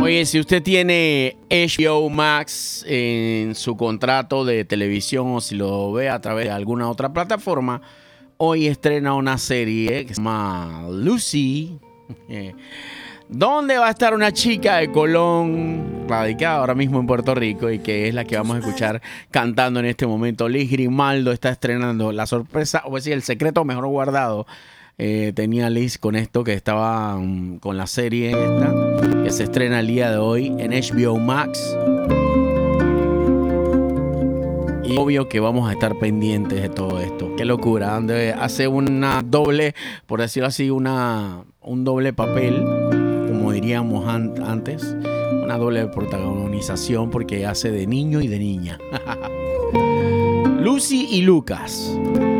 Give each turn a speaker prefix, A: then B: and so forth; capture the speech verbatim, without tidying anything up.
A: Oye, si usted tiene H B O Max en su contrato de televisión o si lo ve a través de alguna otra plataforma, hoy estrena una serie que se llama Lucy, eh, donde va a estar una chica de Colón, radicada ahora mismo en Puerto Rico, y que es la que vamos a escuchar cantando en este momento. Liz Grimaldo está estrenando la sorpresa, o decir, el secreto mejor guardado. Eh, tenía Liz con esto, que estaba um, con la serie esta, que se estrena el día de hoy en H B O Max. Y obvio que vamos a estar pendientes de todo esto. Qué locura, donde hace una doble, por decirlo así, una, un doble papel, como diríamos an- antes, una doble protagonización, porque hace de niño y de niña. Lucy y Lucas.